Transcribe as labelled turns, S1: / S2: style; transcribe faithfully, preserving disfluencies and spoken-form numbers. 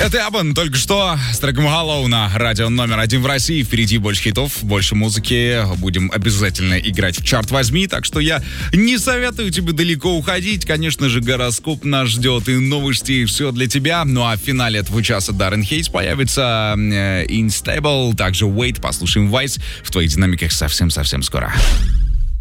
S1: Это Абан, только что с треком Hollow на радио номер один в России. Впереди больше хитов, больше музыки. Будем обязательно играть в чарт возьми, так что я не советую тебе далеко уходить. Конечно же, гороскоп нас ждет и новости, и все для тебя. Ну а в финале этого часа Даррен Хейс появится, э, Instable, также Wait, послушаем Vice в твоих динамиках совсем-совсем скоро.